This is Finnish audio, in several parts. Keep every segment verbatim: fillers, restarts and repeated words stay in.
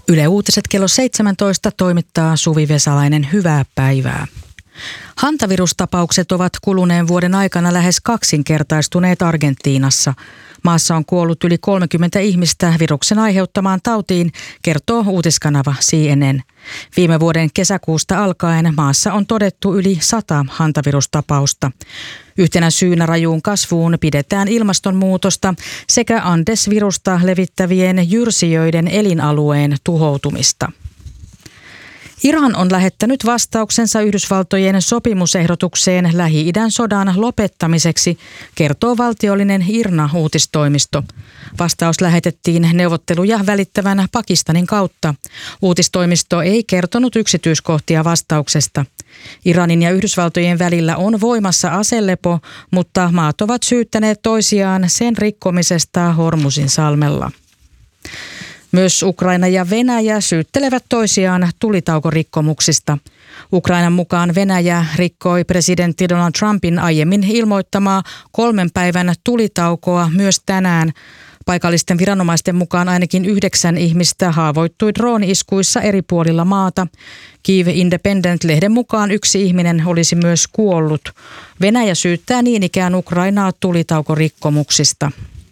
Yle Uutiset kello seitsemäntoista toimittaa Suvi Vesalainen. Hyvää päivää. Hantavirustapaukset ovat kuluneen vuoden aikana lähes kaksinkertaistuneet Argentiinassa. Maassa on kuollut yli kolmekymmentä ihmistä viruksen aiheuttamaan tautiin, kertoo uutiskanava C N N. Viime vuoden kesäkuusta alkaen maassa on todettu yli sata hantavirustapausta. Yhtenä syynä rajuun kasvuun pidetään ilmastonmuutosta sekä Andes-virusta levittävien jyrsijöiden elinalueen tuhoutumista. Iran on lähettänyt vastauksensa Yhdysvaltojen sopimusehdotukseen Lähi-idän sodan lopettamiseksi, kertoo valtiollinen I R N A-uutistoimisto. Vastaus lähetettiin neuvotteluja välittävän Pakistanin kautta. Uutistoimisto ei kertonut yksityiskohtia vastauksesta. Iranin ja Yhdysvaltojen välillä on voimassa aselepo, mutta maat ovat syyttäneet toisiaan sen rikkomisesta Hormuzin salmella. Myös Ukraina ja Venäjä syyttelevät toisiaan tulitaukorikkomuksista. Ukrainan mukaan Venäjä rikkoi presidentti Donald Trumpin aiemmin ilmoittamaa kolmen päivän tulitaukoa myös tänään. Paikallisten viranomaisten mukaan ainakin yhdeksän ihmistä haavoittui drooni-iskuissa eri puolilla maata. Kyiv Independent-lehden mukaan yksi ihminen olisi myös kuollut. Venäjä syyttää niin ikään Ukrainaa tulitaukorikkomuksista.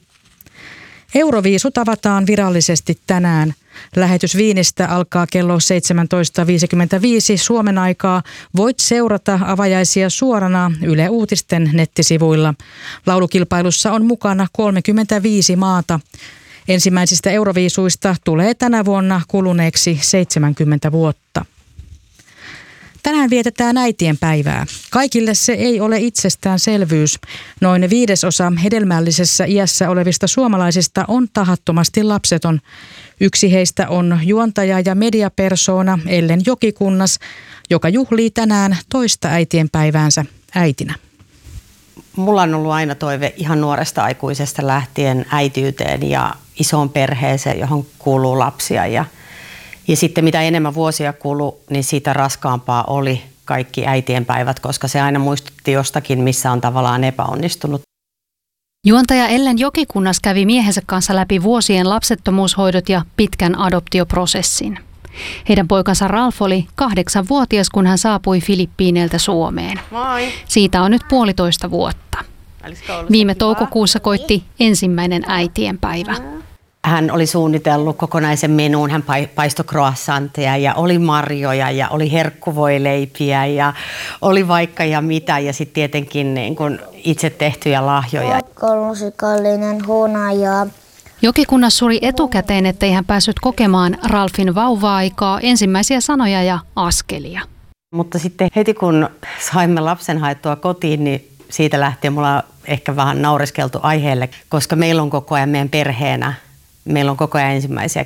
Euroviisut avataan virallisesti tänään. Lähetys Wienistä alkaa kello seitsemäntoista viisikymmentäviisi Suomen aikaa. Voit seurata avajaisia suorana Yle Uutisten nettisivuilla. Laulukilpailussa on mukana kolmekymmentäviisi maata. Ensimmäisistä euroviisuista tulee tänä vuonna kuluneeksi seitsemänkymmentä vuotta. Tänään vietetään äitien päivää. Kaikille se ei ole itsestäänselvyys. Noin viidesosa hedelmällisessä iässä olevista suomalaisista on tahattomasti lapseton. Yksi heistä on juontaja ja mediapersoona Ellen Jokikunnas, joka juhlii tänään toista äitien päiväänsä äitinä. Mulla on ollut aina toive ihan nuoresta aikuisesta lähtien äitiyteen ja isoon perheeseen, johon kuuluu lapsia. Ja, ja sitten mitä enemmän vuosia kului, niin siitä raskaampaa oli kaikki äitien päivät, koska se aina muistutti jostakin, missä on tavallaan epäonnistunut. Juontaja Ellen Jokikunnas kävi miehensä kanssa läpi vuosien lapsettomuushoidot ja pitkän adoptioprosessin. Heidän poikansa Ralf oli kahdeksanvuotias, kun hän saapui Filippiineiltä Suomeen. Moi. Siitä on nyt puolitoista vuotta. Viime toukokuussa koitti ensimmäinen äitienpäivä. Hän oli suunnitellut kokonaisen menuun. Hän paistoi croissanteja ja oli marjoja ja oli herkkuvoileipiä ja oli vaikka ja mitä. Ja sitten tietenkin niin kun itse tehtyjä lahjoja. Kolmusikallinen hunaja. Jokikunnas suri etukäteen, ettei hän päässyt kokemaan Ralfin vauva-aikaa, ensimmäisiä sanoja ja askelia. Mutta sitten heti kun saimme lapsen haettua kotiin, niin siitä lähtien mulla on ehkä vähän naureskeltu aiheelle, koska meillä on koko ajan meidän perheenä, meillä on koko ajan ensimmäisiä